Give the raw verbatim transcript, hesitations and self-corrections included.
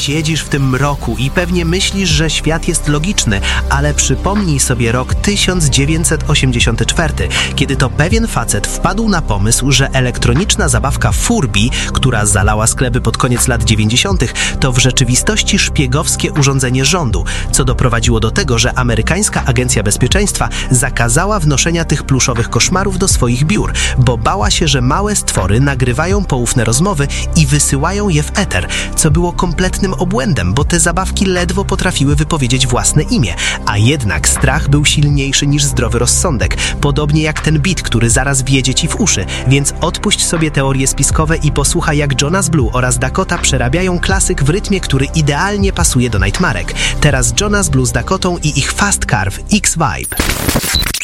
Siedzisz w tym mroku i pewnie myślisz, że świat jest logiczny, ale przypomnij sobie rok tysiąc dziewięćset osiemdziesiąty czwarty, kiedy to pewien facet wpadł na pomysł, że elektroniczna zabawka Furby, która zalała sklepy pod koniec lat dziewięćdziesiątych, to w rzeczywistości szpiegowskie urządzenie rządu, co doprowadziło do tego, że amerykańska agencja bezpieczeństwa zakazała wnoszenia tych pluszowych koszmarów do swoich biur, bo bała się, że małe stwory nagrywają poufne rozmowy i wysyłają je w eter, co było kompletnym obłędem, bo te zabawki ledwo potrafiły wypowiedzieć własne imię, a jednak strach był silniejszy niż zdrowy rozsądek, podobnie jak ten bit, który zaraz wjedzie ci w uszy, więc odpuść sobie teorie spiskowe i posłuchaj, jak Jonas Blue oraz Dakota przerabiają klasyk w rytmie, który idealnie pasuje do Nightmarek. Teraz Jonas Blue z Dakotą i ich Fast Car w X-Vibe.